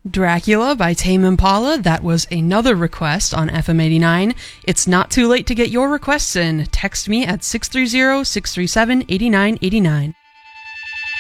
Dracula by Tame Impala, that was another request on FM 89. It's not too late to get your requests in. Text me at 630-637-8989.